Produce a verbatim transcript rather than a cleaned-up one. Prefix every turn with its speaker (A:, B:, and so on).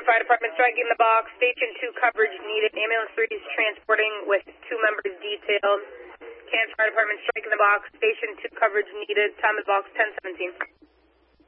A: Fire Department, striking the box. Station two coverage needed. Ambulance three is transporting with two members detailed. Kansas Fire Department, striking the box. Station two coverage needed. Time of the box ten seventeen.